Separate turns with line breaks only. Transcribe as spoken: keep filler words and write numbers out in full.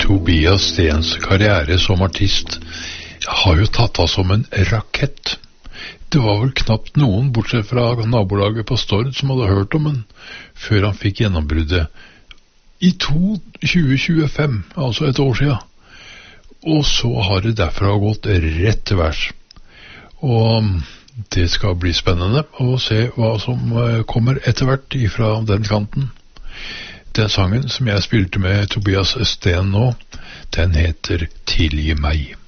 Tobias Stens karriere som artist har jo tatt av som en rakett. Det var vel knapt noen, bortsett fra nabolaget på Stord, som hadde hørt om den, før han fikk gjennombruddet i tjue tjuefem, altså et år siden. Og så har det derfra gått rett til værs. Og det skal bli spennende å se hva som kommer etter hvert ifra den kanten. Den sangen som jeg spilte med Tobias Sten nå, den heter Tilgi meg.